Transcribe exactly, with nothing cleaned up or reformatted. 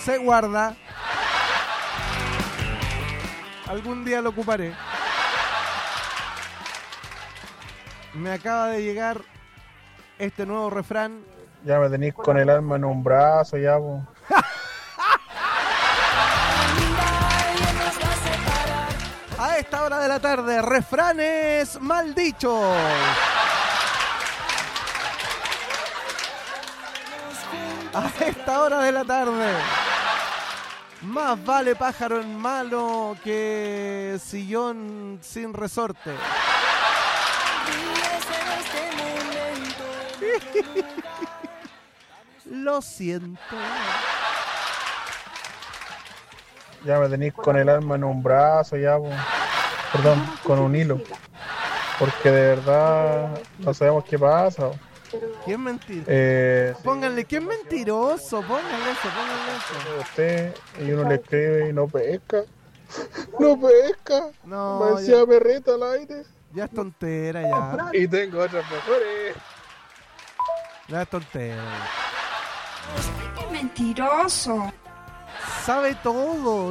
se guarda. Algún día lo ocuparé. Me acaba de llegar este nuevo refrán. Ya me tenéis con el alma en un brazo, ya, po. A esta hora de la tarde, refranes maldichos. A esta hora de la tarde, más vale pájaro en mano que sillón sin resorte. Lo siento. Ya me tenéis con el alma en un brazo, ya, po. Perdón, con un hilo. Porque de verdad no sabemos qué pasa. ¿Quién mentira? Eh, Pónganle, ¿quién mentiroso? Pónganle eso, pónganle eso. Usted, y uno le escribe y no pesca. No pesca. No, Me decía ya, perrita al aire. ya es tontera, ya. Y tengo otras mejores. Ya es tontera. ¡Qué mentiroso! Sabe todo.